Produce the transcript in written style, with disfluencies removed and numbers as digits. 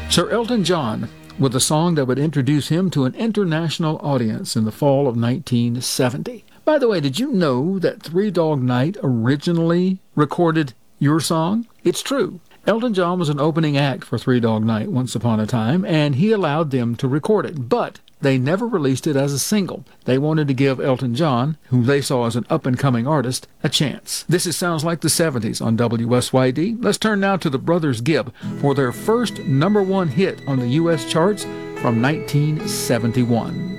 Sir Elton John with a song that would introduce him to an international audience in the fall of 1970. By the way, did you know that Three Dog Night originally recorded your song? It's true. Elton John was an opening act for Three Dog Night once upon a time, and he allowed them to record it, but they never released it as a single. They wanted to give Elton John, who they saw as an up-and-coming artist, a chance. This Sounds Like the 70s on WSYD. Let's turn now to the Brothers Gibb for their first #1 hit on the U.S. charts from 1971.